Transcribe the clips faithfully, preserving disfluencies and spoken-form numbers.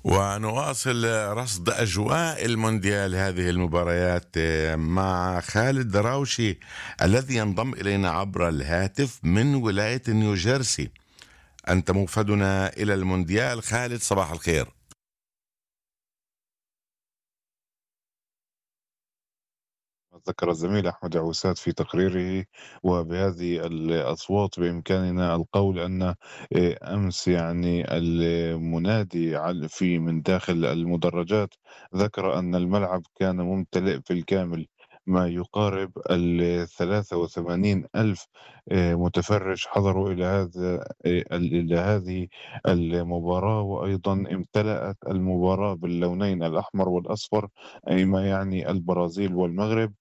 ونواصل رصد أجواء المونديال هذه المباريات مع خالد دراوشي الذي ينضم إلينا عبر الهاتف من ولاية نيوجيرسي. أنت موفدنا إلى المونديال. خالد، صباح الخير. ذكر الزميل أحمد عوسات في تقريره، وبهذه الأصوات بإمكاننا القول أن أمس يعني المنادي في من داخل المدرجات ذكر أن الملعب كان ممتلئ بالكامل، ما يقارب الثلاثة وثمانين ألف متفرج حضروا إلى هذا إلى هذه المباراة. وأيضا امتلأت المباراة باللونين الأحمر والأصفر، أي ما يعني البرازيل والمغرب.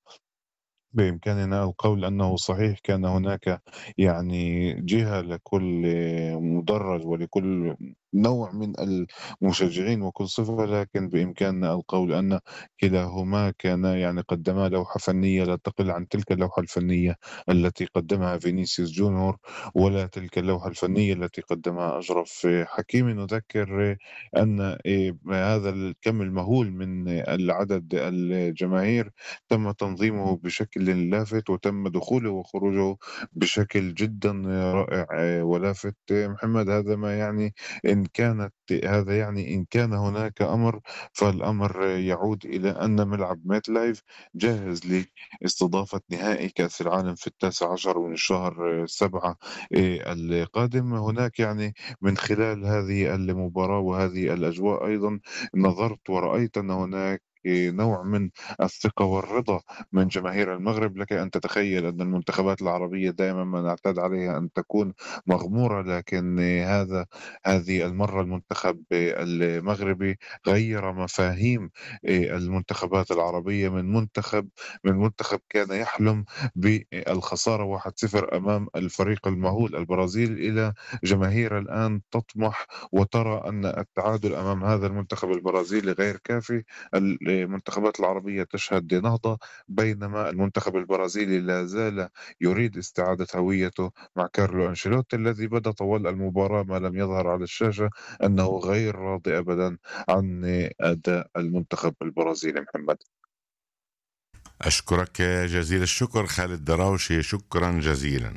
بإمكاننا القول أنه صحيح كان هناك يعني جهة لكل مدرج ولكل نوع من المشجعين وكل صفة، لكن بإمكاننا القول أن كلاهما كان يعني قدما لوحة فنية لا تقل عن تلك اللوحة الفنية التي قدمها فينيسيوس جونيور، ولا تلك اللوحة الفنية التي قدمها أشرف حكيمي. نذكر أن هذا الكم المهول من العدد الجماهير تم تنظيمه بشكل لافت، وتم دخوله وخروجه بشكل جدا رائع ولافت. محمد، هذا ما يعني إن كانت هذا يعني إن كان هناك أمر، فالأمر يعود إلى أن ملعب ميت لايف جاهز لاستضافة نهائي كأس العالم في التاسع عشر من الشهر سبعة القادم. هناك يعني من خلال هذه المباراة وهذه الأجواء أيضا نظرت ورأيت أن هناك نوع من الثقة والرضا من جماهير المغرب. لك أن تتخيل أن المنتخبات العربية دائما ما نعتاد عليها أن تكون مغمورة، لكن هذا هذه المرة المنتخب المغربي غير مفاهيم المنتخبات العربية. من منتخب من منتخب كان يحلم بالخسارة واحد صفر أمام الفريق المهول البرازيل، إلى جماهير الآن تطمح وترى أن التعادل أمام هذا المنتخب البرازيلي غير كافي. المنتخبات العربية تشهد نهضة، بينما المنتخب البرازيلي لا زال يريد استعادة هويته مع كارلو أنشيلوتي، الذي بدا طوال المباراة ما لم يظهر على الشاشة أنه غير راضي أبدا عن أداء المنتخب البرازيلي. محمد، أشكرك جزيل الشكر خالد دراوشي، شكرا جزيلا.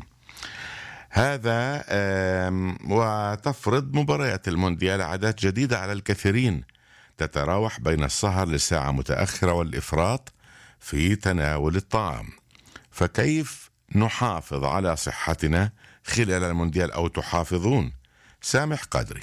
هذا وتفرض مباريات المونديال عادات جديدة على الكثيرين، تتراوح بين السهر لساعة متأخرة والإفراط في تناول الطعام. فكيف نحافظ على صحتنا خلال المونديال، أو تحافظون؟ سامح قدري.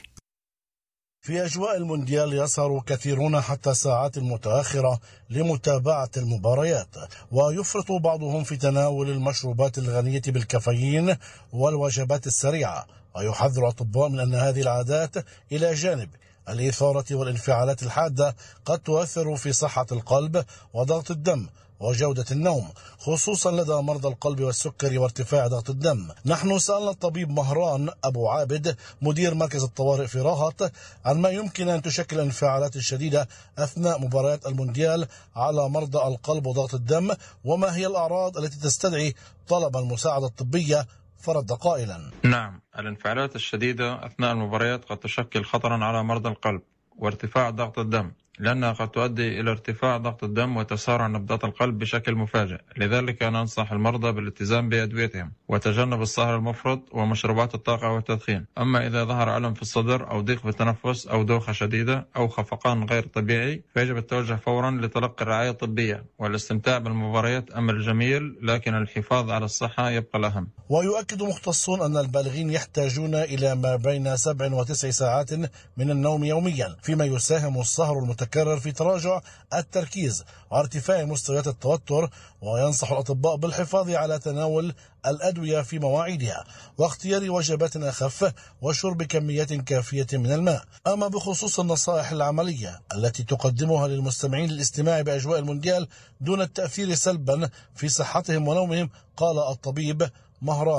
في أجواء المونديال يسهر كثيرون حتى ساعات متأخرة لمتابعة المباريات، ويفرط بعضهم في تناول المشروبات الغنية بالكافيين والوجبات السريعة. ويحذر الأطباء من أن هذه العادات إلى جانب الإثارة والانفعالات الحادة قد تؤثر في صحة القلب وضغط الدم وجودة النوم، خصوصا لدى مرضى القلب والسكري وارتفاع ضغط الدم. نحن سألنا الطبيب مهران أبو عابد مدير مركز الطوارئ في راهط عن ما يمكن أن تشكل الانفعالات الشديدة أثناء مباريات المونديال على مرضى القلب وضغط الدم، وما هي الأعراض التي تستدعي طلب المساعدة الطبية. فرد قائلا: نعم، الانفعالات الشديدة أثناء المباريات قد تشكل خطرا على مرضى القلب وارتفاع ضغط الدم، لأنها قد تؤدي إلى ارتفاع ضغط الدم وتسارع نبضات القلب بشكل مفاجئ. لذلك ننصح المرضى بالالتزام بأدويتهم وتجنب السهر المفرط ومشروبات الطاقة والتدخين. أما إذا ظهر ألم في الصدر أو ضيق في التنفس أو دوخة شديدة أو خفقان غير طبيعي، فيجب التوجه فورا لتلقي الرعاية الطبية. والاستمتاع بالمباريات أمر جميل، لكن الحفاظ على الصحة يبقى الأهم. ويؤكد مختصون أن البالغين يحتاجون إلى ما بين سبع وتسع ساعات من النوم يوميا، فيما يساهم السهر المتكرر في تراجع التركيز وارتفاع مستويات التوتر. وينصح الأطباء بالحفاظ على تناول الأدوية في مواعيدها واختيار وجبات أخف وشرب كميات كافية من الماء. أما بخصوص النصائح العملية التي تقدمها للمستمعين للاستماع بأجواء المونديال دون التأثير سلبا في صحتهم ونومهم، قال الطبيب مهران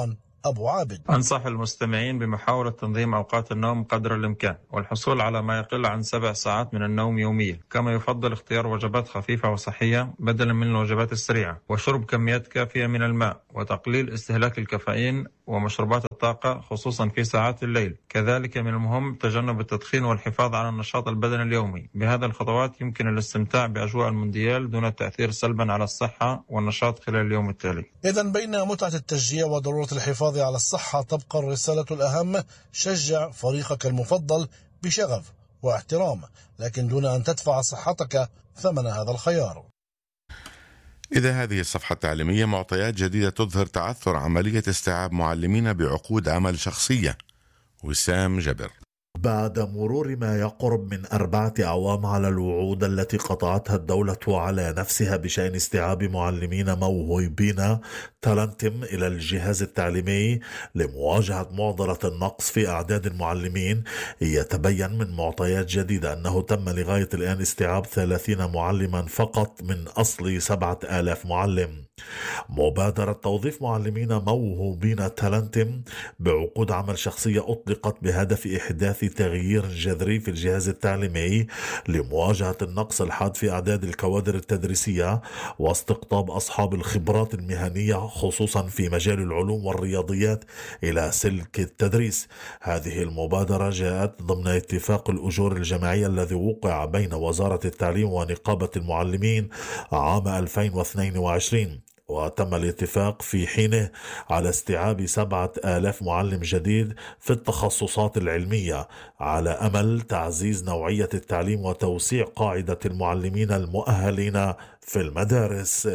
أبو عابد. أنصح المستمعين بمحاولة تنظيم أوقات النوم قدر الإمكان والحصول على ما يقل عن سبع ساعات من النوم يوميا، كما يفضل اختيار وجبات خفيفة وصحية بدلا من الوجبات السريعة، وشرب كميات كافية من الماء، وتقليل استهلاك الكافيين ومشروبات الطاقة خصوصا في ساعات الليل. كذلك من المهم تجنب التدخين والحفاظ على النشاط البدني اليومي. بهذه الخطوات يمكن الاستمتاع بأجواء المونديال دون التأثير سلبا على الصحة والنشاط خلال اليوم التالي. إذن بين متعة التشجيع وضرورة الحفاظ على الصحة تبقى الرسالة الأهم: شجع فريقك المفضل بشغف واحترام، لكن دون أن تدفع صحتك ثمن هذا الخيار. إذا هذه الصفحة التعليمية معطيات جديدة تظهر تعثر عملية استيعاب معلمين بعقود عمل شخصية. وسام جبر. بعد مرور ما يقرب من أربعة أعوام على الوعود التي قطعتها الدولة على نفسها بشأن استيعاب معلمين موهوبين تلنتم إلى الجهاز التعليمي لمواجهة معضلة النقص في أعداد المعلمين، يتبين من معطيات جديدة أنه تم لغاية الآن استيعاب ثلاثين معلما فقط من أصل سبعة آلاف معلم. مبادرة توظيف معلمين موهوبين تلنتم بعقود عمل شخصية أطلقت بهدف إحداث تغيير جذري في الجهاز التعليمي لمواجهة النقص الحاد في أعداد الكوادر التدريسية واستقطاب أصحاب الخبرات المهنية خصوصا في مجال العلوم والرياضيات إلى سلك التدريس. هذه المبادرة جاءت ضمن اتفاق الأجور الجماعية الذي وقع بين وزارة التعليم ونقابة المعلمين عام ألفين واثنين وعشرين، وتم الاتفاق في حينه على استيعاب سبعة آلاف معلم جديد في التخصصات العلمية على أمل تعزيز نوعية التعليم وتوسيع قاعدة المعلمين المؤهلين في المدارس.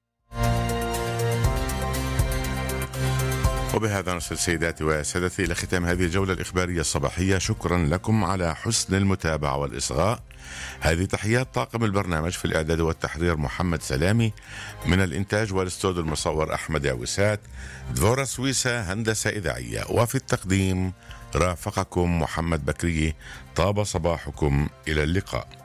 وبهذا نصل سيداتي وسادتي إلى ختام هذه الجولة الإخبارية الصباحية. شكرا لكم على حسن المتابعة والإصغاء. هذه تحيات طاقم البرنامج في الإعداد والتحرير محمد سلامي، من الإنتاج والاستوديو المصور أحمد عوسات، دفورا سويسا هندسة إذاعية، وفي التقديم رافقكم محمد بكري. طاب صباحكم، إلى اللقاء.